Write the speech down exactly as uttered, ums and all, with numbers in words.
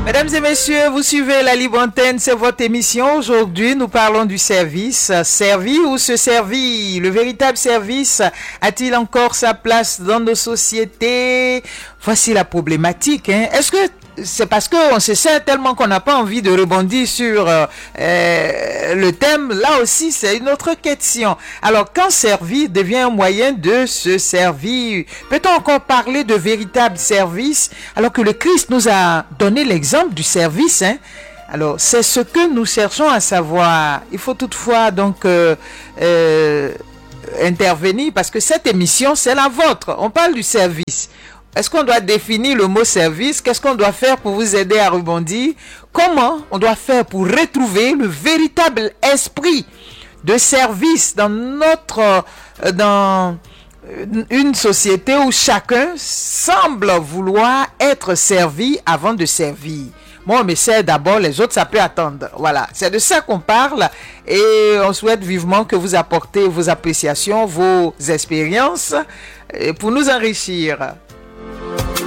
Mesdames et messieurs, vous suivez la Libre Antenne, c'est votre émission. Aujourd'hui, nous parlons du service. Servir ou se servir? Le véritable service a-t-il encore sa place dans nos sociétés? Voici la problématique. Hein. Est-ce que c'est parce qu'on se sert tellement qu'on n'a pas envie de rebondir sur euh, euh, le thème? Là aussi, c'est une autre question. Alors, quand servir devient un moyen de se servir, peut-on encore parler de véritable service alors que le Christ nous a donné l'exemple du service, hein? Alors, c'est ce que nous cherchons à savoir. Il faut toutefois donc euh, euh, intervenir parce que cette émission, c'est la vôtre. On parle du service. Est-ce qu'on doit définir le mot service? Qu'est-ce qu'on doit faire pour vous aider à rebondir? Comment on doit faire pour retrouver le véritable esprit de service dans notre, dans une société où chacun semble vouloir être servi avant de servir? Moi, on me sert d'abord, les autres, ça peut attendre. Voilà, c'est de ça qu'on parle et on souhaite vivement que vous apportez vos appréciations, vos expériences pour nous enrichir.